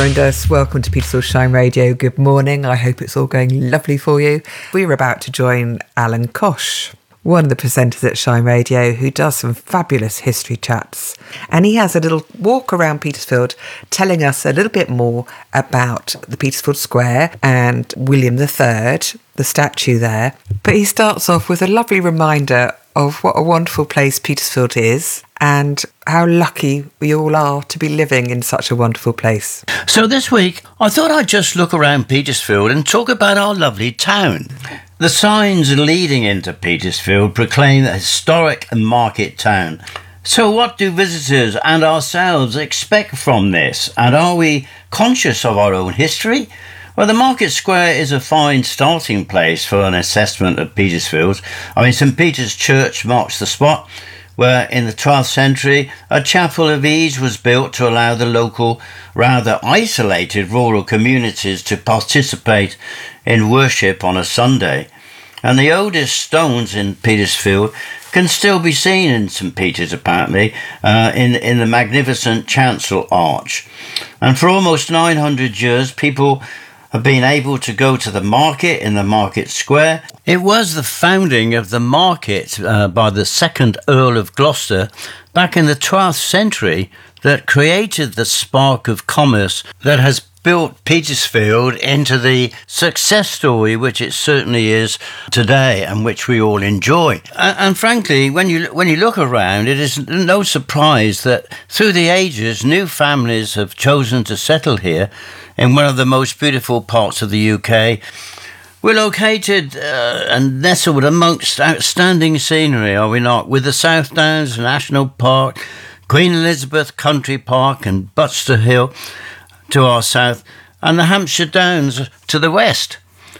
Joined us. Welcome to Petersfield Shine Radio. Good morning. I hope it's all going lovely for you. We're about to join Alan Kosh, one of the presenters at Shine Radio, who does some fabulous history chats. And he has a little walk around Petersfield telling us a little bit more about the Petersfield Square and William III, the statue there. But he starts off with a lovely reminder of what a wonderful place Petersfield is and how lucky we all are to be living in such a wonderful place. So this week, I thought I'd just look around Petersfield and talk about our lovely town. The signs leading into Petersfield proclaim a historic market town. So what do visitors and ourselves expect from this? And are we conscious of our own history? Well, the Market Square is a fine starting place for an assessment of Petersfield. St Peter's Church marks the spot where in the 12th century a chapel of ease was built to allow the local, rather isolated rural communities to participate in worship on a Sunday. And the oldest stones in Petersfield can still be seen in St Peter's, apparently, in the magnificent chancel arch. And for almost 900 years, people have been able to go to the market in the Market Square. It was the founding of the market by the second Earl of Gloucester back in the 12th century that created the spark of commerce that has built Petersfield into the success story which it certainly is today and which we all enjoy. And frankly, when you look around, it is no surprise that through the ages, new families have chosen to settle here in one of the most beautiful parts of the UK. We're located and nestled amongst outstanding scenery, are we not? With the South Downs National Park, Queen Elizabeth Country Park and Butster Hill to our south, and the Hampshire Downs to the west.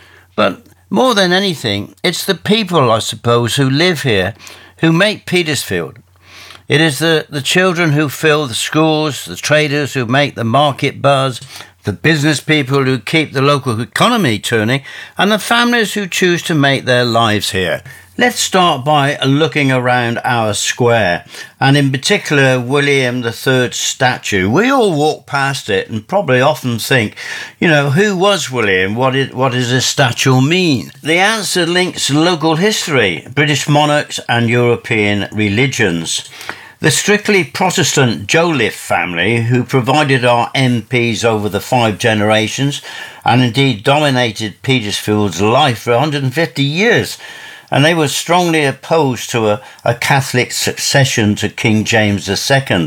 But more than anything, it's the people, I suppose, who live here who make Petersfield. It is the children who fill the schools, the traders who make the market buzz, the business people who keep the local economy turning, and the families who choose to make their lives here. Let's start by looking around our square, and in particular William III's statue. We all walk past it and probably often think, who was William? What does this statue mean? The answer links local history, British monarchs and European religions. The strictly Protestant Jolliffe family, who provided our MPs over the 5 generations and indeed dominated Petersfield's life for 150 years, and they were strongly opposed to a Catholic succession to King James II.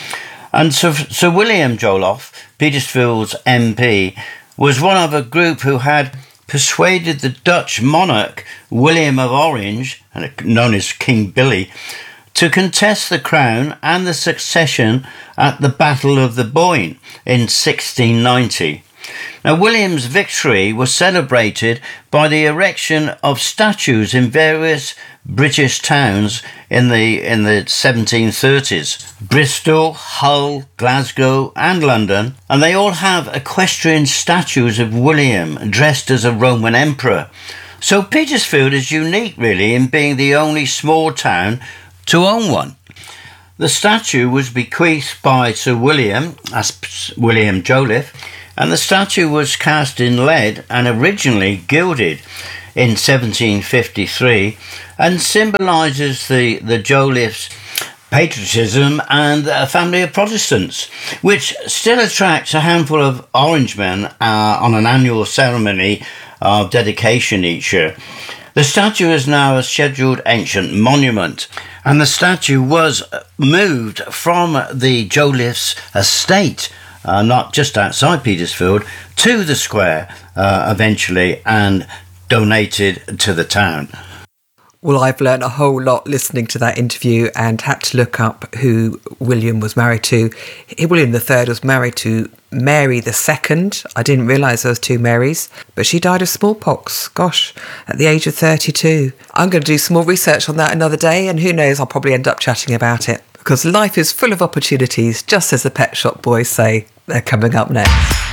And Sir William Jolliffe, Petersfield's MP, was one of a group who had persuaded the Dutch monarch William of Orange, known as King Billy, to contest the crown and the succession at the Battle of the Boyne in 1690. Now, William's victory was celebrated by the erection of statues in various British towns in the 1730s. Bristol, Hull, Glasgow and London, and they all have equestrian statues of William dressed as a Roman emperor. So Petersfield is unique, really, in being the only small town to own one. The statue was bequeathed by Sir William, as William Jolliffe, and the statue was cast in lead and originally gilded in 1753 and symbolises the Jolliffe's patriotism and a family of Protestants, which still attracts a handful of Orangemen on an annual ceremony of dedication each year. The statue is now a scheduled ancient monument, and the statue was moved from the Jolliffe's estate, not just outside Petersfield, to the square eventually, and donated to the town. Well, I've learnt a whole lot listening to that interview and had to look up who William was married to. William III was married to Mary II. I didn't realise there was 2 Marys, but she died of smallpox, at the age of 32. I'm going to do some more research on that another day, and who knows, I'll probably end up chatting about it, because life is full of opportunities, just as the Pet Shop Boys say. They're coming up next.